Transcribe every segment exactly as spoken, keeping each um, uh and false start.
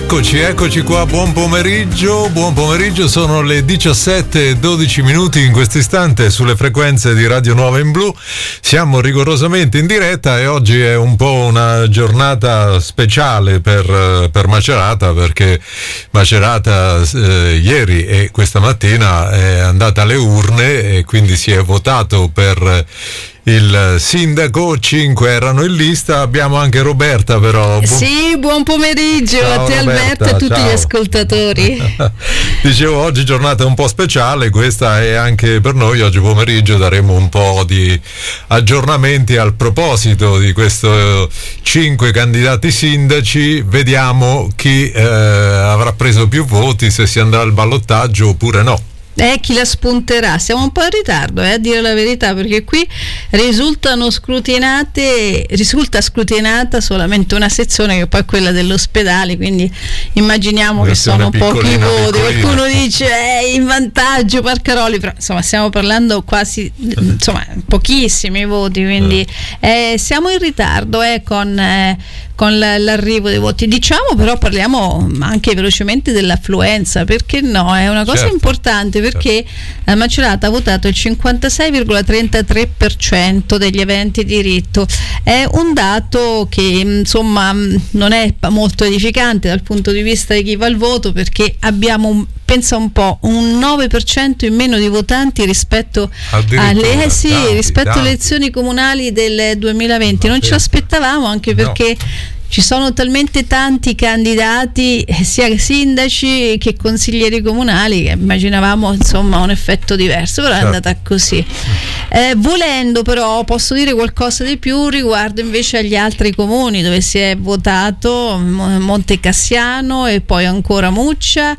Eccoci, eccoci qua, buon pomeriggio, buon pomeriggio, sono le diciassette e dodici minuti in questo istante sulle frequenze di Radio Nuova in Blu, siamo rigorosamente in diretta e oggi è un po' una giornata speciale per, per Macerata, perché Macerata eh, ieri e questa mattina è andata alle urne e quindi si è votato per il sindaco, cinque erano in lista, abbiamo anche Roberta però. Bu- sì, buon pomeriggio ciao, a te Roberta, Alberto e a tutti ciao. Gli ascoltatori. Dicevo, oggi giornata un po' speciale, questa è anche per noi, oggi pomeriggio daremo un po' di aggiornamenti al proposito di questo cinque candidati sindaci, vediamo chi eh, avrà preso più voti, se si andrà al ballottaggio oppure no. Eh, chi la spunterà? Siamo un po' in ritardo, eh, a dire la verità, perché qui risultano scrutinate, risulta scrutinata solamente una sezione, che poi è quella dell'ospedale, quindi immaginiamo che sono pochi voti. Qualcuno dice eh, in vantaggio Parcaroli, però insomma stiamo parlando quasi, insomma, pochissimi voti, quindi eh, siamo in ritardo eh, con, eh, con l'arrivo dei voti. Diciamo però, parliamo anche velocemente dell'affluenza, perché no? È una cosa certo. importante, perché la Macerata ha votato il cinquantasei virgola trentatré per cento degli aventi diritto. È un dato che insomma non è molto edificante dal punto di vista di chi va al voto, perché abbiamo un, pensa un po', un nove per cento in meno di votanti rispetto alle, eh sì, tanti, rispetto tanti. alle elezioni comunali del duemilaventi. Non ce l'aspettavamo, anche perché no. Ci sono talmente tanti candidati, sia sindaci che consiglieri comunali, che immaginavamo insomma un effetto diverso, però certo. è andata così. Eh, volendo però posso dire qualcosa di più riguardo invece agli altri comuni dove si è votato: Monte Cassiano e poi ancora Muccia,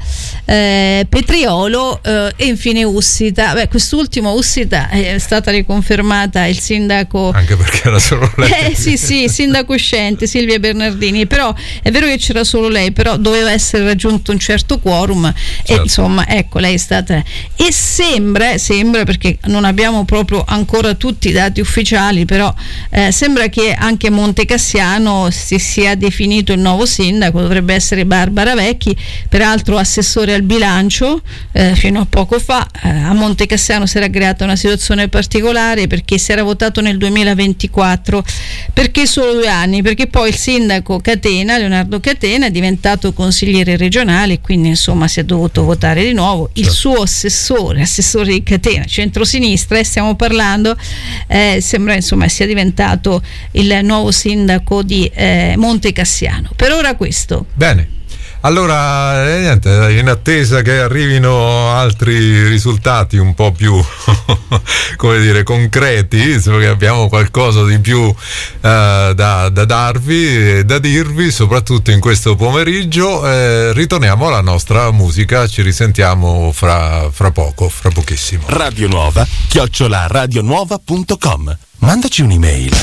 eh, Petriolo eh, e infine Ussita. Beh, quest'ultimo Ussita è stata riconfermata il sindaco, anche perché era solo lei. Eh sì sì, sindaco uscente Silvia Bernardini. Però è vero che c'era solo lei, però doveva essere raggiunto un certo quorum, certo. e insomma ecco, lei è stata, e sembra sembra perché non abbiamo proprio ancora tutti i dati ufficiali, però eh, sembra che anche Monte Cassiano si sia definito il nuovo sindaco, dovrebbe essere Barbara Vecchi, peraltro assessore al bilancio eh, fino a poco fa. eh, a Monte Cassiano si era creata una situazione particolare, perché si era votato nel duemilaventiquattro. Perché solo due anni? Perché poi il sindaco Catena, Leonardo Catena, è diventato consigliere regionale, quindi insomma si è dovuto votare di nuovo. Il suo assessore, assessore di Catena, centrosinistra, e stiamo parlando, eh, sembra insomma sia diventato il nuovo sindaco di eh, Monte Cassiano. Per ora questo. Bene. Allora, eh, niente, in attesa che arrivino altri risultati un po' più, come dire, concreti, perché abbiamo qualcosa di più uh, da, da darvi e da dirvi, soprattutto in questo pomeriggio. Eh, ritorniamo alla nostra musica, ci risentiamo fra, fra poco, fra pochissimo. Radio Nuova, chiocciola radionuova punto com. Mandaci un'email.